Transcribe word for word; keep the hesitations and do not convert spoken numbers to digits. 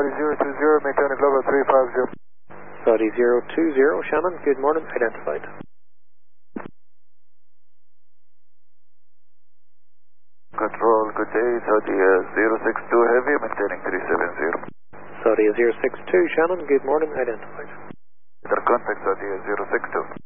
Saudi zero two zero, maintaining level three five zero. Saudi zero two zero, Shannon, good morning, identified. Control, good day, Saudi uh, zero six two heavy, maintaining three seven zero. Saudi zero six two, Shannon, good morning, identified. Either contact Saudi zero six two.